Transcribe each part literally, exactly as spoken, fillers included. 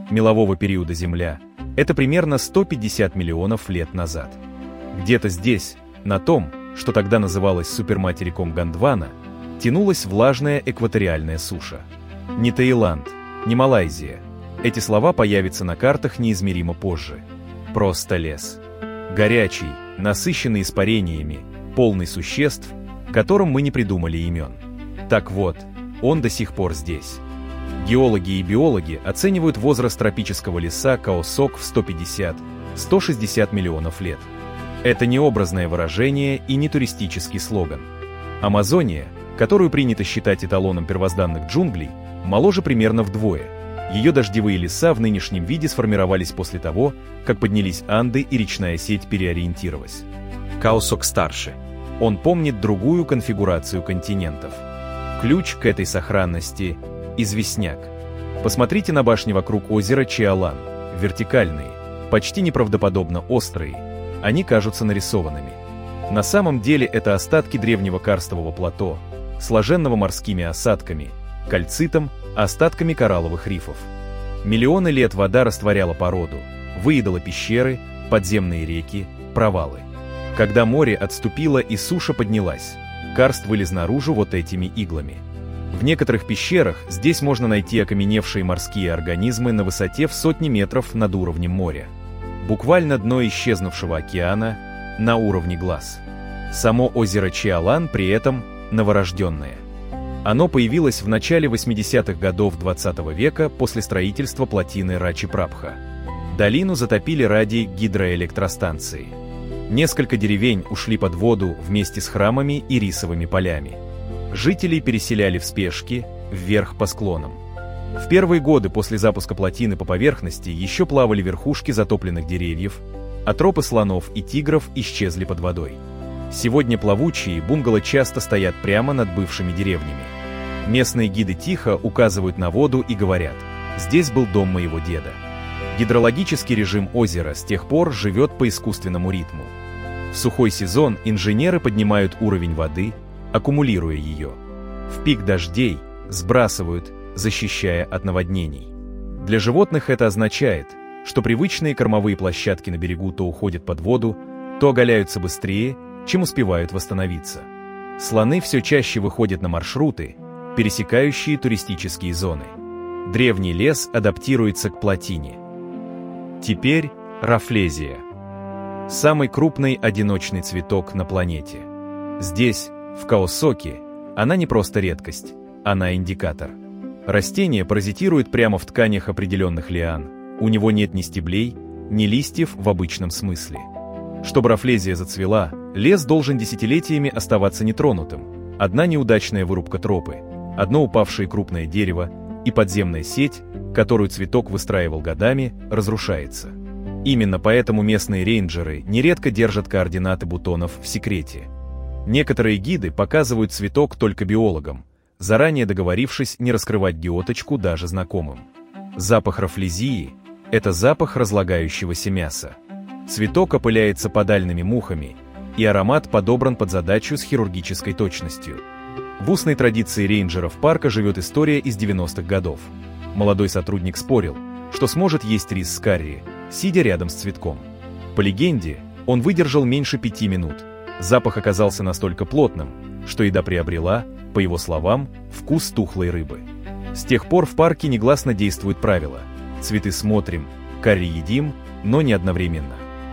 мелового периода Земля, это примерно сто пятьдесят миллионов лет назад. Где-то здесь, на том, что тогда называлось суперматериком Гондвана, тянулась влажная экваториальная суша. Не Таиланд, не Малайзия. Эти слова появятся на картах неизмеримо позже. Просто лес. Горячий, насыщенный испарениями, полный существ, которым мы не придумали имен. Так вот, он до сих пор здесь. Геологи и биологи оценивают возраст тропического леса Каосок в сто пятьдесят — сто шестьдесят миллионов лет. Это не образное выражение и не туристический слоган. Амазония, которую принято считать эталоном первозданных джунглей, моложе примерно вдвое. Ее дождевые леса в нынешнем виде сформировались после того, как поднялись Анды и речная сеть переориентировалась. Каосок старше. Он помнит другую конфигурацию континентов. Ключ к этой сохранности – известняк. Посмотрите на башни вокруг озера Чиалан. Вертикальные, почти неправдоподобно острые. Они кажутся нарисованными. На самом деле это остатки древнего карстового плато, сложенного морскими осадками, кальцитом, остатками коралловых рифов. Миллионы лет вода растворяла породу, выедала пещеры, подземные реки, провалы. Когда море отступило и суша поднялась, карст вылез наружу вот этими иглами. В некоторых пещерах здесь можно найти окаменевшие морские организмы на высоте в сотни метров над уровнем моря. Буквально дно исчезнувшего океана на уровне глаз. Само озеро Чиалан при этом новорожденное. Оно появилось в начале восьмидесятых годов двадцатого века после строительства плотины Рачи-Прабха. Долину затопили ради гидроэлектростанции. Несколько деревень ушли под воду вместе с храмами и рисовыми полями. Жителей переселяли в спешке, вверх по склонам. В первые годы после запуска плотины по поверхности еще плавали верхушки затопленных деревьев, а тропы слонов и тигров исчезли под водой. Сегодня плавучие бунгало часто стоят прямо над бывшими деревнями. Местные гиды тихо указывают на воду и говорят: «Здесь был дом моего деда». Гидрологический режим озера с тех пор живет по искусственному ритму. В сухой сезон инженеры поднимают уровень воды, аккумулируя ее. В пик дождей сбрасывают, защищая от наводнений. Для животных это означает, что привычные кормовые площадки на берегу то уходят под воду, то оголяются быстрее, чем успевают восстановиться. Слоны все чаще выходят на маршруты, пересекающие туристические зоны. Древний лес адаптируется к плотине. Теперь рафлезия. Самый крупный одиночный цветок на планете. Здесь, в Каосоке, она не просто редкость, она индикатор. Растение паразитирует прямо в тканях определенных лиан. У него нет ни стеблей, ни листьев в обычном смысле. Чтобы рафлезия зацвела, лес должен десятилетиями оставаться нетронутым. Одна неудачная вырубка тропы, одно упавшее крупное дерево и подземная сеть, которую цветок выстраивал годами, разрушается. Именно поэтому местные рейнджеры нередко держат координаты бутонов в секрете. Некоторые гиды показывают цветок только биологам, заранее договорившись не раскрывать геоточку даже знакомым. Запах рафлезии – это запах разлагающегося мяса. Цветок опыляется подальными мухами, и аромат подобран под задачу с хирургической точностью. В устной традиции рейнджеров парка живет история из девяностых годов. Молодой сотрудник спорил, что сможет есть рис с карри, сидя рядом с цветком. По легенде, он выдержал меньше пяти минут. Запах оказался настолько плотным, что еда приобрела, по его словам, вкус тухлой рыбы. С тех пор в парке негласно действует правило: цветы смотрим, карри едим, но не одновременно.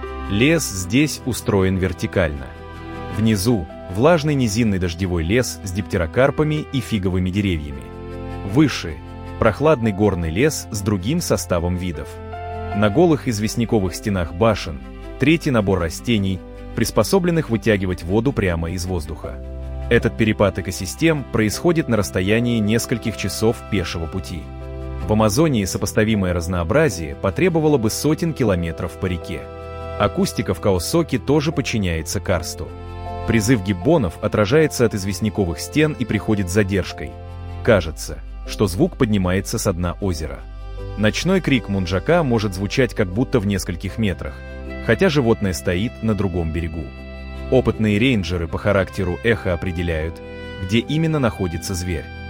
Лес здесь устроен вертикально. Внизу влажный низинный дождевой лес с диптерокарпами и фиговыми деревьями. Выше прохладный горный лес с другим составом видов. На голых известняковых стенах башен третий набор растений, приспособленных вытягивать воду прямо из воздуха. Этот перепад экосистем происходит на расстоянии нескольких часов пешего пути. В Амазонии сопоставимое разнообразие потребовало бы сотен километров по реке. Акустика в Каосоке тоже подчиняется карсту. Призыв гиббонов отражается от известняковых стен и приходит с задержкой. Кажется, что звук поднимается со дна озера. Ночной крик мунджака может звучать как будто в нескольких метрах, хотя животное стоит на другом берегу. Опытные рейнджеры по характеру эха определяют, где именно находится зверь.